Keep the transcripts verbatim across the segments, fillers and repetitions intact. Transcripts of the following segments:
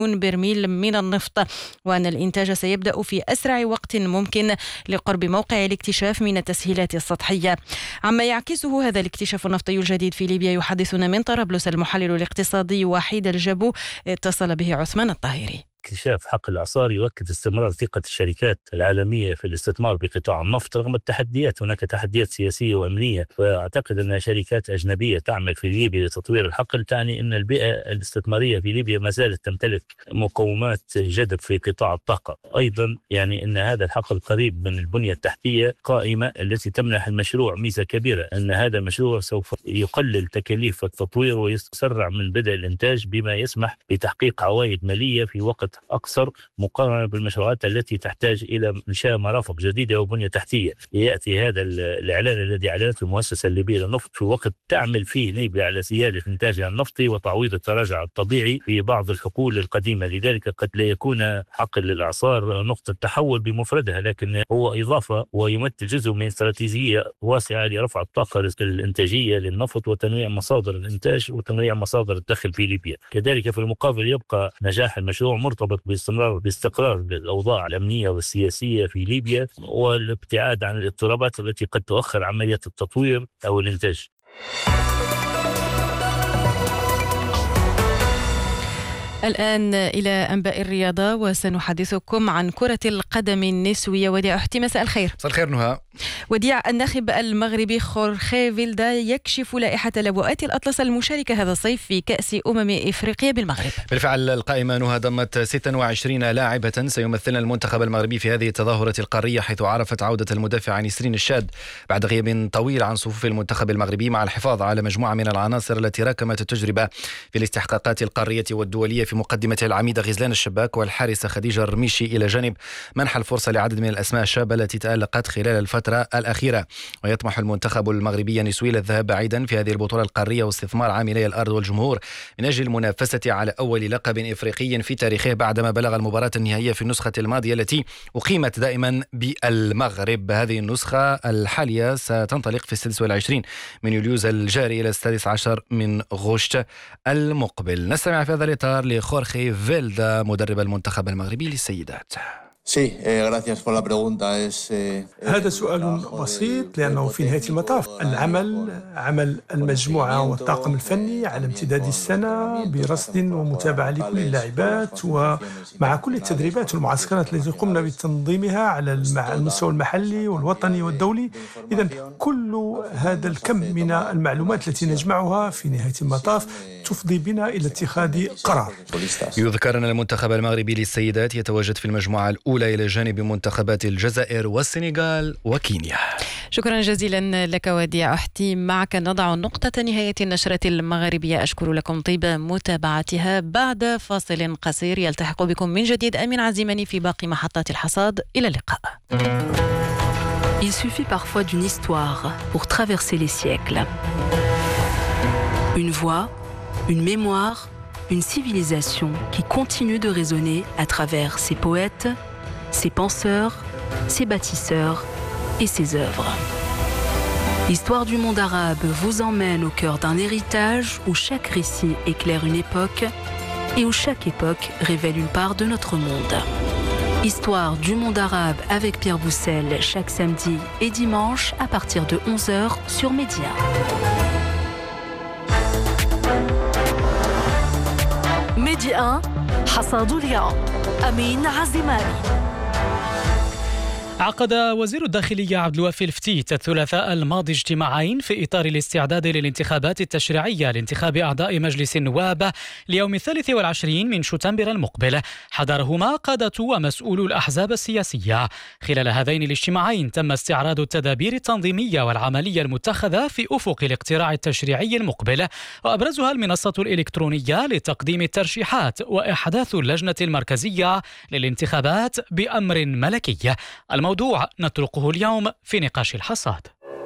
برميل من النفط، وأن الإنتاج سيبدأ في أسرع وقت ممكن لقرب موقع الاكتشاف من التسهيلات السطحية. عما يعكسه هذا الاكتشاف النفطي الجديد في ليبيا يحدثنا من طرابلس المحلل الاقتصادي وحيد الجبو، اتصل به عثمان الطاهري. اكتشاف حقل الإعصار يؤكد استمرار ثقة الشركات العالمية في الاستثمار بقطاع النفط رغم التحديات. هناك تحديات سياسية وأمنية، فأعتقد أن شركات أجنبية تعمل في ليبيا لتطوير الحقل تعني أن البيئة الاستثمارية في ليبيا ما زالت تمتلك مقومات جذب في قطاع الطاقة. أيضا يعني أن هذا الحقل قريب من البنية التحتية قائمة التي تمنح المشروع ميزة كبيرة، أن هذا المشروع سوف يقلل تكاليف التطوير ويسرع من بدء الإنتاج بما يسمح بتحقيق عوائد مالية في وقت أقصر مقارنة بالمشروعات التي تحتاج إلى إنشاء مرافق جديدة وبنية تحتية. يأتي هذا الإعلان الذي أعلنته المؤسسة الليبية للنفط في وقت تعمل فيه ليبيا على زيادة إنتاجها النفطي وتعويض التراجع الطبيعي في بعض الحقول القديمة. لذلك قد لا يكون حقل الإعصار نقطة تحول بمفردها، لكن هو إضافة ويمثل جزء من استراتيجية واسعة لرفع الطاقة الإنتاجية للنفط وتنويع مصادر الإنتاج وتنويع مصادر الدخل في ليبيا. كذلك في المقابل يبقى نجاح المشروع مرتبط باستمرار باستقرار الأوضاع الأمنية والسياسية في ليبيا والابتعاد عن الاضطرابات التي قد تؤخر عملية التطوير أو الإنتاج. الآن إلى أنباء الرياضة وسنحدثكم عن كرة القدم النسوية. وديع أحتي، مساء الخير. مساء الخير نهى. وديع، الناخب المغربي خورخي فيلدا يكشف لائحة لواءات الأطلس المشاركة هذا الصيف في كأس أمم إفريقيا بالمغرب. بالفعل القائمة نهى ضمت ستة وعشرين لاعبة سيمثلن المنتخب المغربي في هذه التظاهرة القارية، حيث عرفت عودة المدافع نسرين الشاد بعد غياب طويل عن صفوف المنتخب المغربي مع الحفاظ على مجموعة من العناصر التي راكمت التجربة في الاستحقاقات القارية والدولية، في مقدمة العميدة غزلان الشباك والحارسة خديجة الرميشي، إلى جانب منح الفرصة لعدد من الأسماء الشابة التي تألقت خلال الفترة الأخيرة. ويطمح المنتخب المغربي النسوي للذهاب بعيدا في هذه البطولة القارية واستثمار عاملي الأرض والجمهور من أجل المنافسة على أول لقب إفريقي في تاريخه بعدما بلغ المباراة النهائية في النسخة الماضية التي أقيمت دائما بالمغرب. هذه النسخة الحالية ستنطلق في السادس والعشرين من يوليوز الجاري إلى السادس عشر من غشت المقبل. نستمع في هذا الإطار لخورخي فيلدا مدرب المنتخب المغربي للسيدات. هذا سؤال بسيط، لأنه في نهاية المطاف العمل عمل المجموعة والطاقم الفني على امتداد السنة برصد ومتابعة لكل اللاعبات ومع كل التدريبات والمعسكرات التي قمنا بتنظيمها على المستوى المحلي والوطني والدولي. إذن كل هذا الكم من المعلومات التي نجمعها في نهاية المطاف تفضي بنا إلى اتخاذ قرار. يذكر أن المنتخب المغربي للسيدات يتواجد في المجموعة الأولى إلى جانب منتخبات الجزائر والسنغال وكينيا. شكرا جزيلا لك وديع أحتي. معك نضع نقطة نهاية النشرة المغربية. أشكر لكم طيب متابعتها. بعد فاصل قصير يلتحق بكم من جديد أمين عزيماني في باقي محطات الحصاد. إلى اللقاء. Il suffit parfois d'une histoire pour traverser les siècles. Une voix, une mémoire, une civilisation qui continue de résonner à travers ses poètes, ses penseurs, ses bâtisseurs et ses œuvres. L'histoire du monde arabe vous emmène au cœur d'un héritage où chaque récit éclaire une époque et où chaque époque révèle une part de notre monde. Histoire du monde arabe avec Pierre Boussel chaque samedi et dimanche à partir de onze heures sur Média. ميديا حصاد اليوم. أمين عزيماني. عقد وزير الداخلية عبد الوافي الفتيت الثلاثاء الماضي اجتماعين في إطار الاستعداد للانتخابات التشريعية لانتخاب أعضاء مجلس النواب ليوم الثالث والعشرين من شتنبر المقبل، حضرهما قادة ومسؤولو الأحزاب السياسية. خلال هذين الاجتماعين تم استعراض التدابير التنظيمية والعملية المتخذة في أفق الاقتراع التشريعي المقبل، وأبرزها المنصة الإلكترونية لتقديم الترشيحات وإحداث اللجنة المركزية للانتخابات بأمر ملكي. الموضوع نطرقه اليوم في نقاش الحصاد.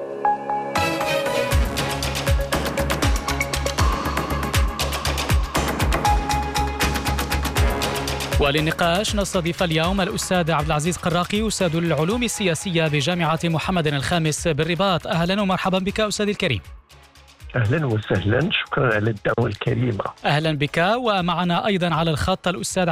وللنقاش نستضيف اليوم الأستاذ عبد العزيز قراقي، أستاذ العلوم السياسية بجامعة محمد الخامس بالرباط. أهلا ومرحبا بك أستاذ الكريم. أهلا وسهلا، شكرا على الدعوة الكريمة. أهلا بك. ومعنا أيضا على الخط الأستاذ